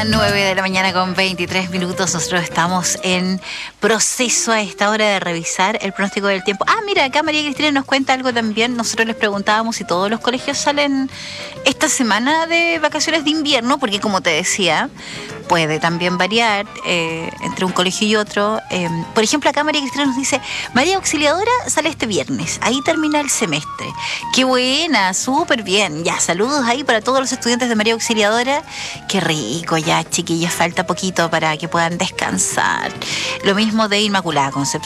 9 de la mañana con 23 minutos. Nosotros estamos en proceso a esta hora de revisar el pronóstico del tiempo. Mira, acá María Cristina nos cuenta algo también. Nosotros les preguntábamos si todos los colegios salen esta semana de vacaciones de invierno, porque como te decía, puede también variar entre un colegio y otro. Por ejemplo, acá María Cristina nos dice, María Auxiliadora sale este viernes, ahí termina el semestre. ¡Qué buena! Súper bien. Ya, saludos ahí para todos los estudiantes de María Auxiliadora. ¡Qué rico! Ya, chiquillos, falta poquito para que puedan descansar. Lo mismo de Inmaculada Concepción.